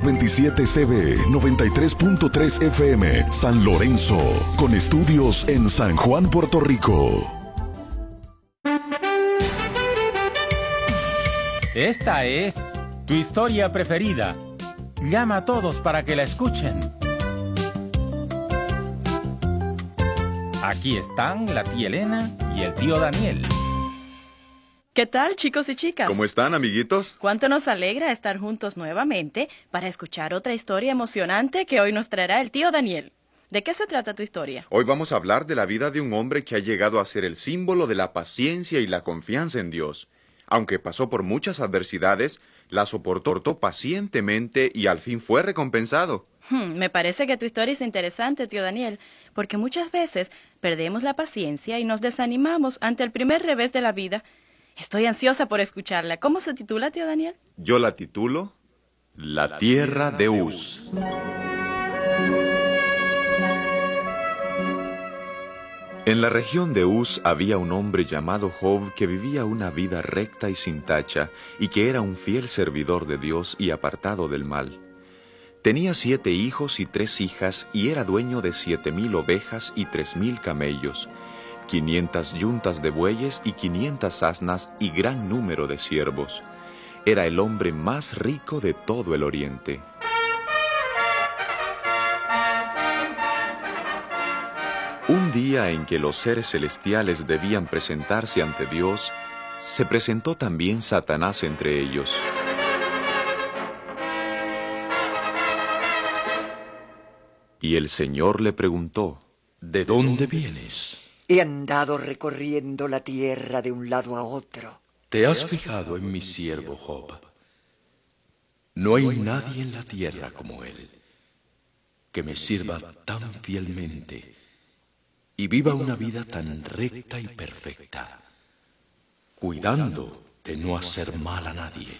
627 CB, 93.3 FM, San Lorenzo, con estudios en San Juan, Puerto Rico. Esta es tu historia preferida. Llama a todos para que la escuchen. Aquí están la tía Elena y el tío Daniel. ¿Qué tal, chicos y chicas? ¿Cómo están, amiguitos? Cuánto nos alegra estar juntos nuevamente para escuchar otra historia emocionante que hoy nos traerá el tío Daniel. ¿De qué se trata tu historia? Hoy vamos a hablar de la vida de un hombre que ha llegado a ser el símbolo de la paciencia y la confianza en Dios. Aunque pasó por muchas adversidades, la soportó pacientemente y al fin fue recompensado. Me parece que tu historia es interesante, tío Daniel, porque muchas veces perdemos la paciencia y nos desanimamos ante el primer revés de la vida. Estoy ansiosa por escucharla. ¿Cómo se titula, tío Daniel? Yo la titulo La Tierra de Uz. En la región de Uz había un hombre llamado Job que vivía una vida recta y sin tacha y que era un fiel servidor de Dios y apartado del mal. Tenía 7 hijos y 3 hijas y era dueño de 7,000 ovejas y 3,000 camellos, 500 yuntas de bueyes y 500 asnas y gran número de siervos. Era el hombre más rico de todo el oriente. Un día en que los seres celestiales debían presentarse ante Dios, se presentó también Satanás entre ellos. Y el Señor le preguntó: ¿De dónde vienes? He andado recorriendo la tierra de un lado a otro. ¿Te has fijado en mi siervo Job? No hay nadie en la tierra como él, que me sirva tan fielmente y viva una vida tan recta y perfecta, cuidando de no hacer mal a nadie.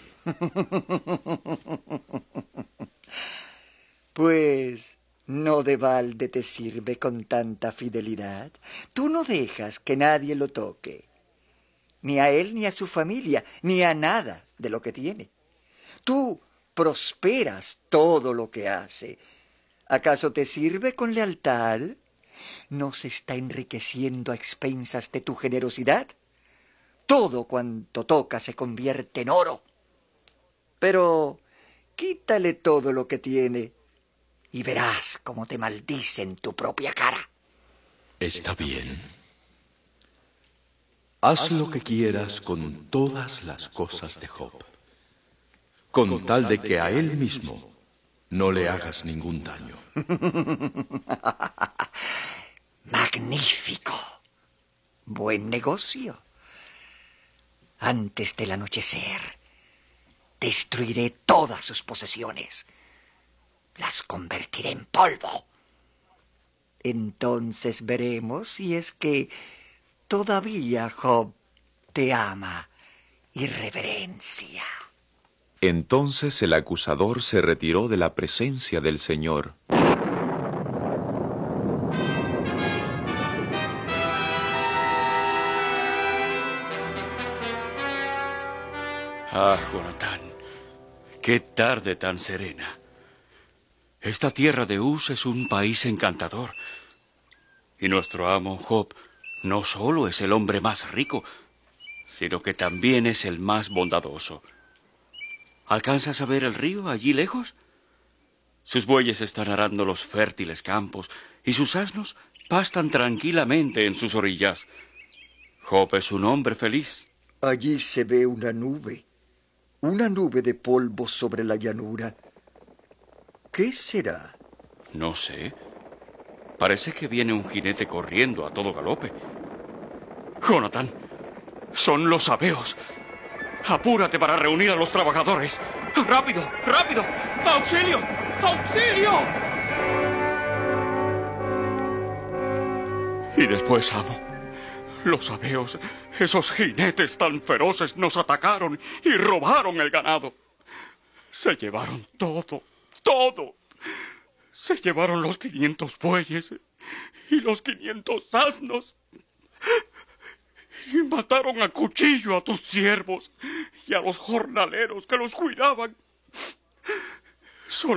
Pues no de balde te sirve con tanta fidelidad. Tú no dejas que nadie lo toque, ni a él, ni a su familia, ni a nada de lo que tiene. Tú prosperas todo lo que hace. ¿Acaso te sirve con lealtad? ¿No se está enriqueciendo a expensas de tu generosidad? Todo cuanto toca se convierte en oro. Pero quítale todo lo que tiene y verás cómo te maldice en tu propia cara. Está bien. Haz lo que quieras con todas las cosas de Job, con tal de que a él mismo no le hagas ningún daño. Magnífico. Buen negocio. Antes del anochecer, destruiré todas sus posesiones. Las convertiré en polvo. Entonces veremos si es que todavía Job te ama y reverencia. Entonces el acusador se retiró de la presencia del Señor. Ah, Jonatán, qué tarde tan serena. Esta tierra de Uz es un país encantador. Y nuestro amo Job no solo es el hombre más rico, sino que también es el más bondadoso. ¿Alcanzas a ver el río allí lejos? Sus bueyes están arando los fértiles campos y sus asnos pastan tranquilamente en sus orillas. Job es un hombre feliz. Allí se ve una nube de polvo sobre la llanura. ¿Qué será? No sé. Parece que viene un jinete corriendo a todo galope. Jonatán, son los sabeos. Apúrate para reunir a los trabajadores. ¡Rápido, rápido! ¡Auxilio! ¡Auxilio! Y después, amo, los sabeos, esos jinetes tan feroces, nos atacaron y robaron el ganado. Se llevaron todo. ¡Todo! Se llevaron los 500 bueyes y los 500 asnos. Y mataron a cuchillo a tus siervos y a los jornaleros que los cuidaban.